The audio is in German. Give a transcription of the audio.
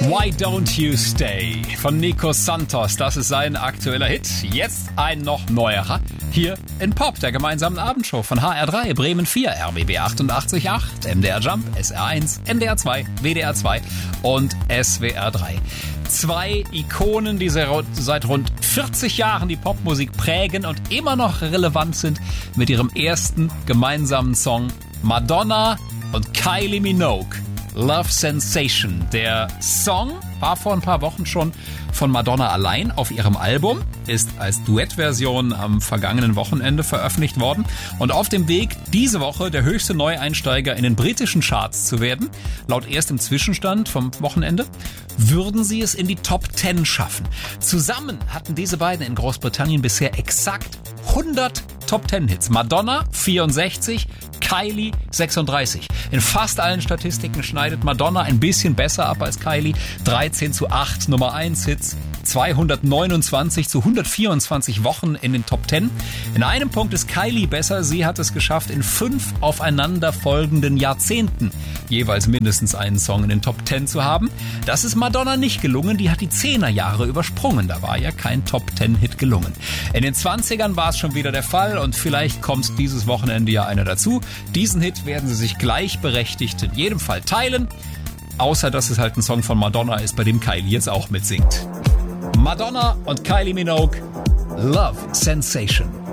Why Don't You Stay von Nico Santos. Das ist sein aktueller Hit. Jetzt ein noch neuerer. Hier in Pop, der gemeinsamen Abendshow von HR3, Bremen 4, RBB 88.8, MDR Jump, SR1, NDR 2, WDR 2 und SWR 3. Zwei Ikonen, die seit rund 40 Jahren die Popmusik prägen und immer noch relevant sind mit ihrem ersten gemeinsamen Song Madonna und Kylie Minogue. Love Sensation. Der Song war vor ein paar Wochen schon von Madonna allein auf ihrem Album, ist als Duettversion am vergangenen Wochenende veröffentlicht worden und auf dem Weg, diese Woche der höchste Neueinsteiger in den britischen Charts zu werden. Laut erstem Zwischenstand vom Wochenende würden sie es in die Top 10 schaffen. Zusammen hatten diese beiden in Großbritannien bisher exakt 100 Top 10 Hits. Madonna 64, Kylie 36. In fast allen Statistiken schneidet Madonna ein bisschen besser ab als Kylie. 13:8 Nummer 1 Hits, 229 zu 124 Wochen in den Top 10. In einem Punkt ist Kylie besser. Sie hat es geschafft, in 5 aufeinanderfolgenden Jahrzehnten jeweils mindestens einen Song in den Top 10 zu haben. Das ist Madonna nicht gelungen. Die hat die 10er Jahre übersprungen. Da war ja kein Top 10 Hit gelungen. In den 20ern war es schon wieder der Fall und vielleicht kommt dieses Wochenende ja einer dazu. Diesen Hit werden sie sich gleichberechtigt in jedem Fall teilen. Außer, dass es halt ein Song von Madonna ist, bei dem Kylie jetzt auch mitsingt. Madonna und Kylie Minogue, Love Sensation.